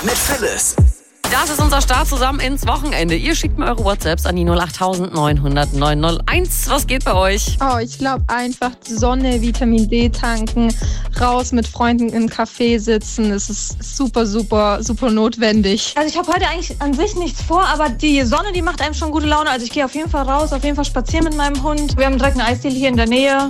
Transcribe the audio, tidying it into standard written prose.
mit Phyllis. Das ist unser Start zusammen ins Wochenende. Ihr schickt mir eure WhatsApps an die 08900 901. Was geht bei euch? Oh, ich glaube einfach Sonne, Vitamin D tanken, raus mit Freunden im Café sitzen. Es ist super, super, super notwendig. Also ich habe heute eigentlich an sich nichts vor, aber die Sonne, die macht einem schon gute Laune. Also ich gehe auf jeden Fall raus, auf jeden Fall spazieren mit meinem Hund. Wir haben direkt eine Eisdiele hier in der Nähe.